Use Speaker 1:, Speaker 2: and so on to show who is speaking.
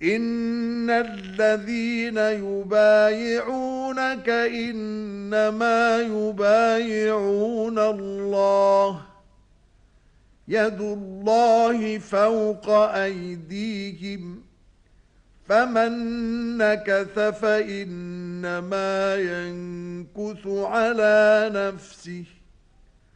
Speaker 1: إن الذين يبايعونك إنما يبايعون الله يد الله فوق أيديهم فمن نكث فإنما ينكث على نفسه